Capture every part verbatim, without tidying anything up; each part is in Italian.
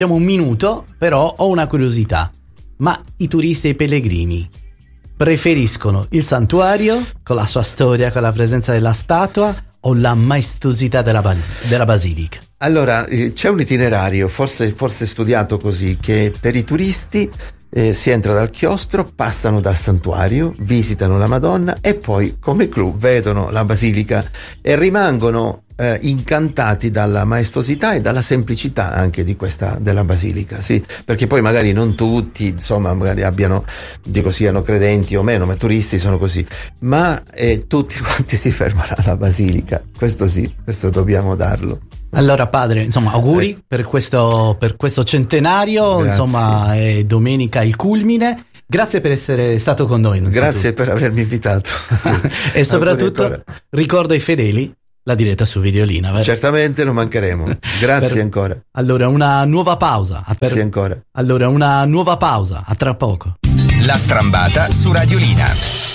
abbiamo un minuto, però ho una curiosità. Ma i turisti e i pellegrini preferiscono il santuario con la sua storia, con la presenza della statua, o la maestosità della, bas- della basilica? Allora, eh, c'è un itinerario, forse, forse studiato così, che per i turisti eh, si entra dal chiostro, passano dal santuario, visitano la Madonna e poi come clou vedono la basilica e rimangono eh, incantati dalla maestosità e dalla semplicità anche di questa della basilica, sì, perché poi magari non tutti, insomma, magari abbiano, dico, siano credenti o meno, ma turisti sono così, ma eh, tutti quanti si fermano alla basilica, questo sì, questo dobbiamo darlo. Allora padre, insomma, auguri eh. per questo per questo centenario. Grazie. Insomma, è domenica il culmine. Grazie per essere stato con noi. Grazie per avermi invitato. E soprattutto ricordo ai fedeli la diretta su Videolina, vero? Certamente, non mancheremo. Grazie per... ancora. Allora una nuova pausa. Grazie per... ancora. Allora una nuova pausa, a tra poco. La strambata su Radiolina.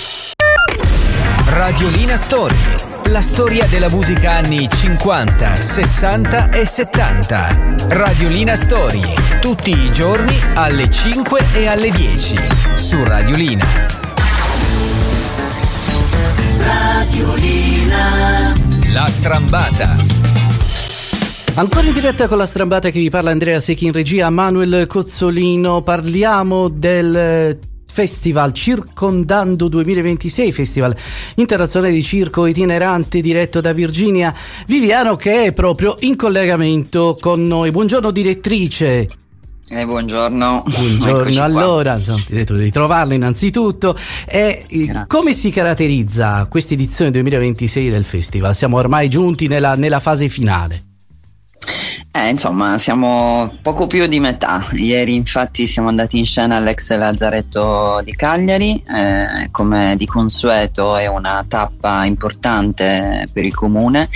Radiolina Story. La storia della musica anni cinquanta, sessanta e settanta. Radiolina Story. Tutti i giorni alle cinque e alle dieci su Radiolina. Radiolina. La strambata. Ancora in diretta con la strambata, che vi parla Andrea Secchi, in regia Manuel Cozzolino. Parliamo del Festival Circondando duemilaventisei, Festival internazionale di circo itinerante diretto da Virginia Viviano, che è proprio in collegamento con noi. Buongiorno direttrice. Eh, buongiorno. Buongiorno. Allora, insomma, ti detto di ritrovarla innanzitutto. E come si caratterizza questa edizione duemilaventisei del festival? Siamo ormai giunti nella, nella fase finale. Eh, insomma, siamo poco più di metà. Ieri infatti siamo andati in scena all'ex Lazzaretto di Cagliari, eh, come di consueto è una tappa importante per il comune,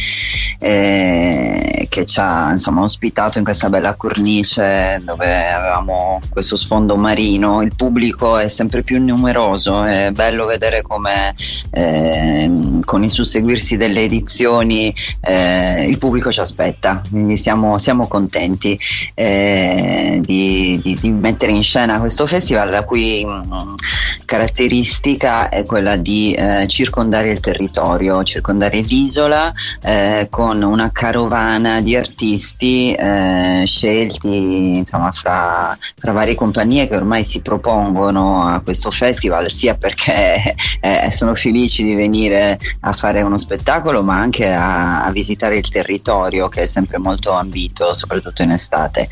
eh, che ci ha, insomma, ospitato in questa bella cornice dove avevamo questo sfondo marino. Il pubblico è sempre più numeroso, è bello vedere come eh, con il susseguirsi delle edizioni eh, il pubblico ci aspetta, quindi siamo, siamo contenti eh, di, di, di mettere in scena questo festival, la cui mh, caratteristica è quella di eh, circondare il territorio, circondare l'isola eh, con una carovana di artisti eh, scelti, insomma, fra, fra varie compagnie che ormai si propongono a questo festival, sia perché eh, sono felici di venire a fare uno spettacolo, ma anche a, a visitare il territorio, che è sempre molto ambito, soprattutto in estate.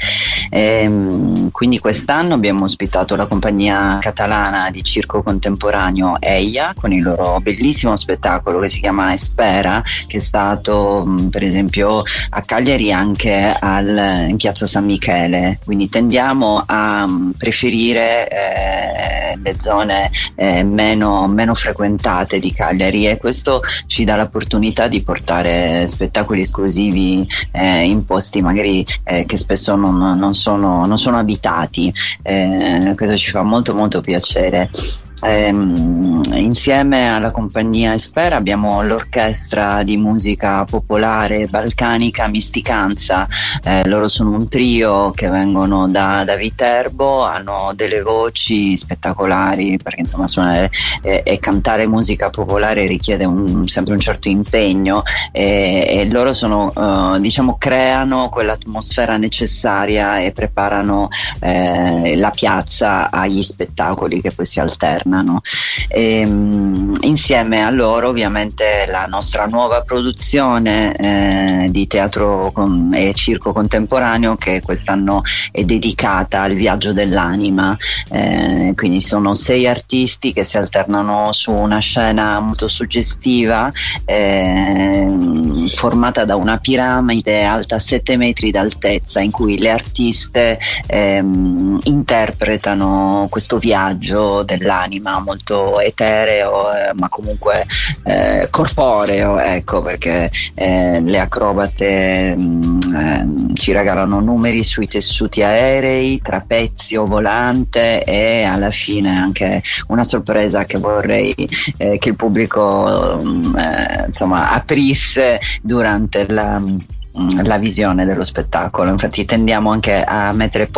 E, quindi quest'anno abbiamo ospitato la compagnia catalana di circo contemporaneo Eia con il loro bellissimo spettacolo che si chiama Espera, che è stato per esempio a Cagliari anche al, in piazza San Michele. Quindi tendiamo a preferire eh, le zone eh, meno, meno frequentate di Cagliari, e questo ci dà l'opportunità di portare spettacoli esclusivi eh, in posti magari eh, che spesso non, non, sono, non sono abitati. Eh, questo ci fa molto molto piacere. Eh, insieme alla compagnia Espera abbiamo l'orchestra di musica popolare balcanica Misticanza. Eh, loro sono un trio che vengono da, da Viterbo, hanno delle voci spettacolari, perché insomma suonare e, e cantare musica popolare richiede un, sempre un certo impegno, e, e loro sono uh, diciamo creano quell'atmosfera necessaria e preparano eh, la piazza agli spettacoli che poi si alternano. E, um, insieme a loro ovviamente la nostra nuova produzione eh, di teatro con, e circo contemporaneo, che quest'anno è dedicata al viaggio dell'anima. Eh, quindi sono sei artisti che si alternano su una scena molto suggestiva, eh, formata da una piramide alta sette metri d'altezza, in cui le artiste eh, interpretano questo viaggio dell'anima molto etereo, eh, ma comunque eh, corporeo, ecco, perché eh, le acrobate mh, eh, ci regalano numeri sui tessuti aerei, trapezio volante e alla fine anche una sorpresa che vorrei eh, che il pubblico mh, eh, insomma aprisse durante la la visione dello spettacolo. Infatti tendiamo anche a mettere